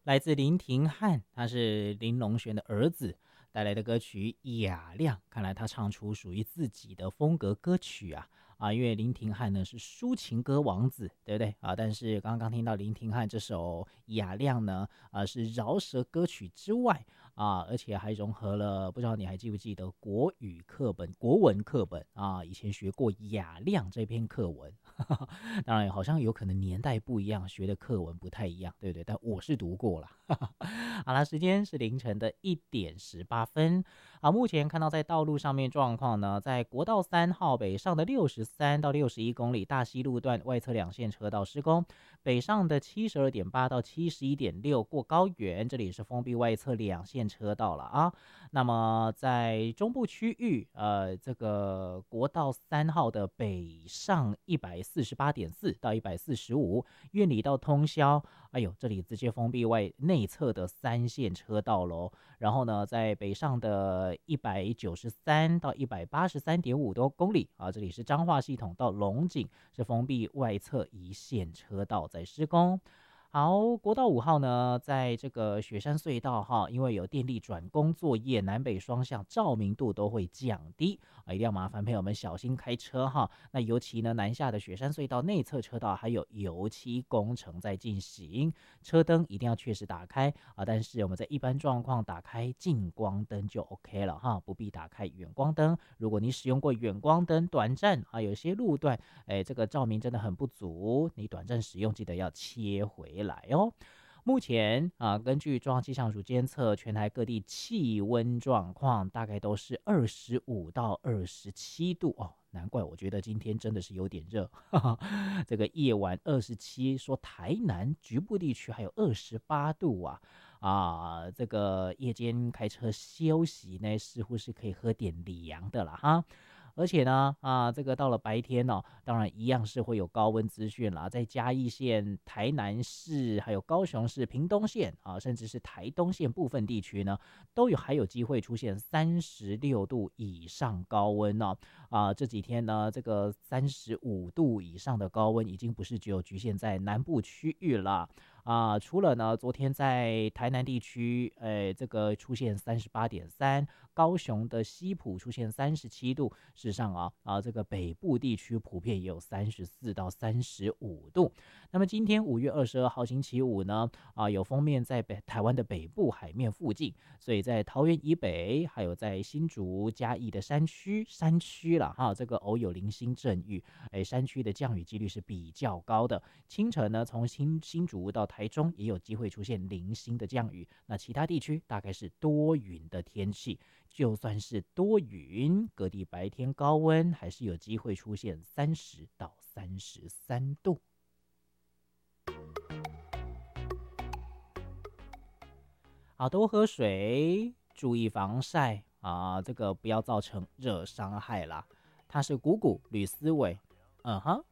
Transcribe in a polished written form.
来自林廷汉，他是林隆璇的儿子带来的歌曲《雅亮》，看来他唱出属于自己的风格歌曲因为林廷汉呢是抒情歌王子，对不对但是刚刚听到林廷汉这首《雅亮》呢，是饶舌歌曲之外而且还融合了，不知道你还记不记得国语课本、国文课本以前学过《雅亮》这篇课文。当然好像有可能年代不一样，学的课文不太一样，对不对？但我是读过了。好了，时间是凌晨的1点18分。目前看到在道路上面状况呢，在国道3号北上的63到61公里，大溪路段外侧两线车道施工，北上的72.8到71.6过高原，这里是封闭外侧两线车道了那么在中部区域，这个国道3号的北上148.4到145，苑里到通霄，哎呦，这里直接封闭内侧的3线车道喽。然后呢，在北上的193到183.5多公里这里是彰化系统到龙井，是封闭外侧1线车道在施工。好，国道5号呢，在这个雪山隧道因为有电力转工作业，南北双向照明度都会降低一定要麻烦朋友们小心开车那尤其呢，南下的雪山隧道内侧车道还有油漆工程在进行，车灯一定要确实打开但是我们在一般状况打开近光灯就 OK 了不必打开远光灯。如果你使用过远光灯，短暂有些路段这个照明真的很不足，你短暂使用记得要切回来哦。目前根据中央气象署监测，全台各地气温状况大概都是25到27度难怪我觉得今天真的是有点热，这个夜晚27，说台南局部地区还有28度这个夜间开车休息呢，似乎是可以喝点凉的啦而且呢，这个到了白天当然一样是会有高温资讯啦，在嘉义县、台南市、还有高雄市、屏东县甚至是台东县部分地区呢，还有机会出现36度以上高温这几天呢，这个35度以上的高温已经不是只有局限在南部区域了除了呢，昨天在台南地区，这个出现38.3，高雄的西埔出现37度。事实上这个北部地区普遍也有34到35度。那么今天5月22号星期五呢，有锋面在台湾的北部海面附近，所以在桃园以北，还有在新竹、嘉义的山区了这个偶有零星阵雨，山区的降雨几率是比较高的。清晨呢，从新竹到台中也有机会出现零星的降雨，那其他地区大概是多云的天气。就算是多云，各地白天高温还是有机会出现30到33度。好，多喝水，注意防晒这个不要造成热伤害啦。它是股骨吕思伟，